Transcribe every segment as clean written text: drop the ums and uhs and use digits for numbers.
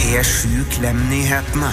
P7 Klem-nyhetene.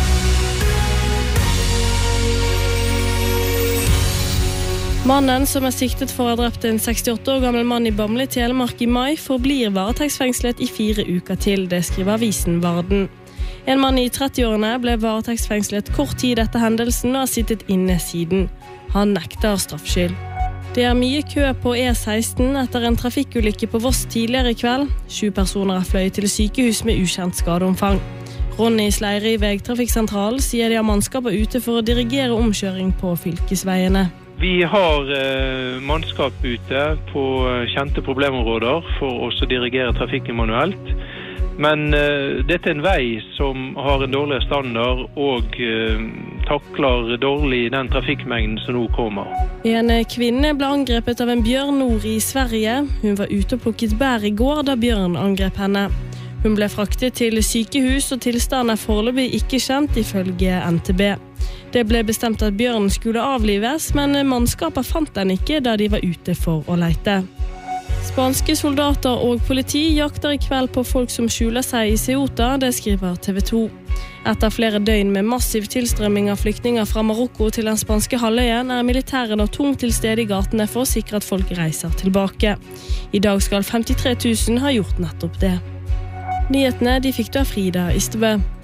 Mannen som siktet for å ha drept en 68 år gammel mann i Bamble, Telemark i mai, forblir varetektsfengslet i 4 uker til, det skriver avisen Varden. En mann i 30-årene ble varetektsfengslet kort tid etter hendelsen og har sittet inne siden. Han nekter straffskyld. Det mye kø på E16 etter en trafikkulykke på Voss tidligere i kveld. 7 personer fløyet til sykehus med ukjent skadeomfang. Ronny Sleire i Vegtrafikksentral sier de har mannskaper ute for å dirigere omkjøring på fylkesveiene. Vi har mannskap ute på kjente problemområder for å dirigere trafikken manuelt. Men dette en vei som har en dårlig standard og takler dårlig den trafikkmengden som nå kommer. En kvinne ble angrepet av en bjørn nord i Sverige. Hun var ute og plukket bær i går da bjørn angrep henne. Hun ble fraktet til sykehus, og tilstanden foreløpig ikke kjent ifølge NTB. Det ble bestemt at bjørnen skulle avlives, men mannskapet fant den ikke da de var ute for å lete. Spanske soldater og politi jakter i kveld på folk som skjuler seg i Ceuta, det skriver TV 2. Etter flere døgn med massiv tilstrømming av flyktninger fra Marokko til den spanske halvøyen, militæret nå tungt til stede i gatene for å sikre at folk reiser tilbake. I dag skal 53 000 ha gjort nettopp det. Nyhetene de fikk du av Frida Ystebø.